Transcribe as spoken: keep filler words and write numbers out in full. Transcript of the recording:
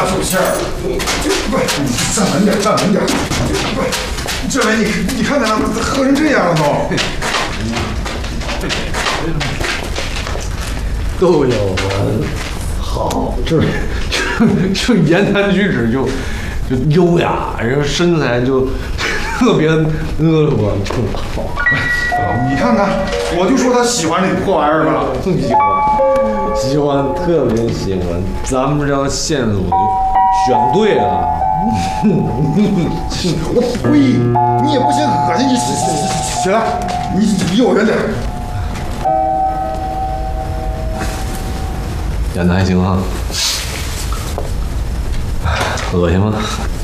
出气儿。不是，你站稳点，站稳点。不是，这位你你看他喝成这样了都。都有人好，这这这言谈举止就就优雅，然后身材就特别婀娜，就好。 你看看，我就说他喜欢这破玩意儿吧。 喜欢，喜欢，特别喜欢。咱们这条线路选对了。 我呸！你也不嫌恶心，你起起起来，你离我远点。 演的还行啊，恶心吗？